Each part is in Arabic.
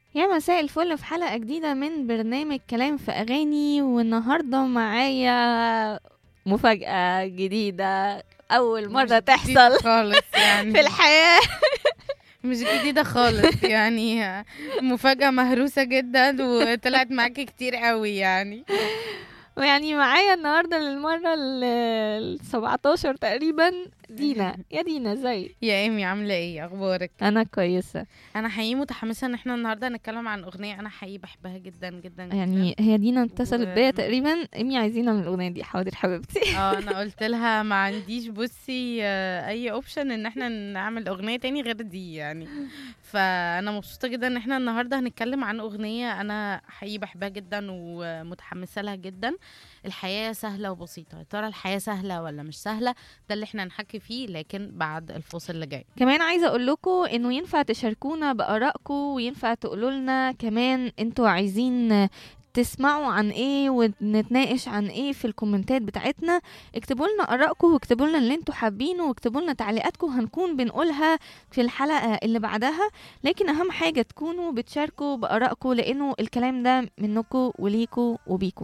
يا مساء الفل في حلقة جديدة من برنامج كلام في أغاني، والنهاردة معايا مفاجأة جديدة أول مش مرة جديد تحصل خالص في يعني. الحياة. مش جديدة خالص يعني. مفاجأة مهروسة جدا وطلعت معاكي كتير قوي يعني. ويعني معايا النهاردة للمرة 17 تقريبا دينا. يا دينا ازيك؟ يا ايمي، عاملة ايه؟ اخبارك؟ أنا كويسة. انا حقيقي متحمسة ان احنا النهاردة هنتكلم عن اغنية انا حقيقي بحبها جدا جدا جدا. يعني هي دينا اتصلت و بيا تقريبا، إمي عايزينها من الأغنية دي. حاضر حبيبتي. انا قلت لها ما عنديش، بصي، اي اوبشن ان احنا نعمل اغنية تاني غير دي يعني. فانا مبسوطة جدا ان احنا النهاردة هنتكلم عن اغنية انا حقيقي بحبها جدا ومتحمسة لها جدا. الحياة سهلة وبسيطة، يا ترى الحياة سهلة ولا مش سهلة؟ ده اللي احنا هنحكي فيه، لكن بعد الفاصل اللي جاي. كمان عايزة اقول لكم انه ينفع تشاركونا بآرائكم، وينفع تقولوا لنا كمان انتوا عايزين تسمعوا عن ايه ونتناقش عن ايه في الكومنتات بتاعتنا. اكتبوا لنا آرائكم، واكتبوا لنا اللي انتوا حابينه، واكتبوا لنا تعليقاتكم هنكون بنقولها في الحلقة اللي بعدها. لكن اهم حاجة تكونوا بتشاركوا بآرائكم، لانه الكلام ده منكم وليكم وبيكم.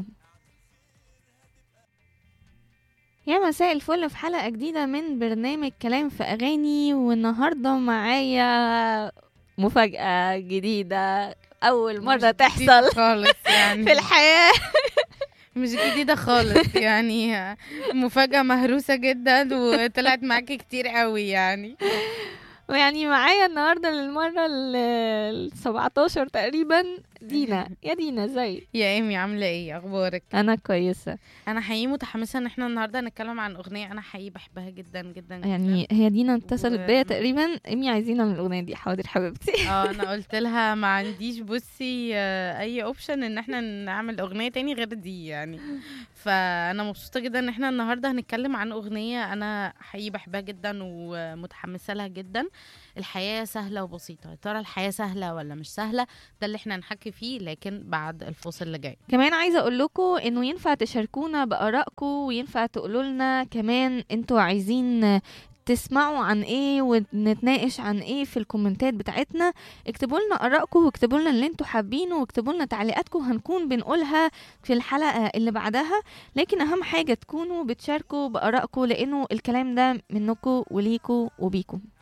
يا مساء الفل في حلقة جديدة من برنامج كلام في أغاني، والنهاردة معايا مفاجأة جديدة أول مش مرة جديد تحصل خالص في يعني. الحياة. مش جديدة خالص يعني. مفاجأة مهروسة جدا وطلعت معاكي كتير قوي يعني. ويعني معايا النهاردة للمرة 17 تقريبا دينا. يا دينا ازيك؟ يا ايمي، عاملة ايه؟ اخبارك؟ أنا كويسة. انا حقيقي متحمسة ان احنا النهاردة هنتكلم عن اغنية انا حقيقي بحبها جدا جدا جدا. يعني هي دينا اتصلت و بيا تقريبا، إمي عايزينها من الأغنية دي. حاضر حبيبتي. انا قلت لها ما عنديش، بصي، اي اوبشن ان احنا نعمل اغنية تاني غير دي يعني. فانا مبسوطة جدا ان احنا النهاردة هنتكلم عن اغنية انا حقيقي بحبها جدا ومتحمسة لها جدا. الحياة سهلة وبسيطة، يا ترى الحياة سهلة ولا مش سهلة؟ ده اللي احنا هنحكي فيه، لكن بعد الفاصل اللي جاي. كمان عايزة اقول لكم انه ينفع تشاركونا بآرائكم، وينفع تقولوا لنا كمان انتوا عايزين تسمعوا عن ايه ونتناقش عن ايه في الكومنتات بتاعتنا. اكتبوا لنا آرائكم، واكتبوا لنا اللي انتوا حابينه، واكتبوا لنا تعليقاتكم هنكون بنقولها في الحلقة اللي بعدها. لكن اهم حاجة تكونوا بتشاركوا بآرائكم، لانه الكلام ده منكم وليكم وبيكم.